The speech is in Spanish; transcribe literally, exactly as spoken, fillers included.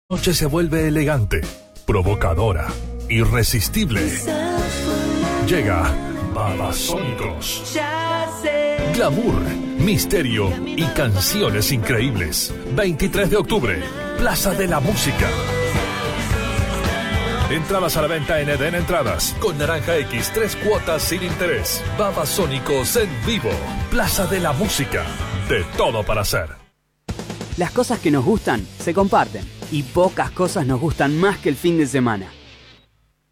La noche se vuelve elegante, provocadora, irresistible. Llega Babasónicos. Glamour, misterio y canciones increíbles. veintitrés de octubre, Plaza de la Música. Entradas a la venta en Eden Entradas. Con Naranja X, tres cuotas sin interés. Babasónicos en vivo. Plaza de la Música. De todo para hacer. Las cosas que nos gustan se comparten. Y pocas cosas nos gustan más que el fin de semana.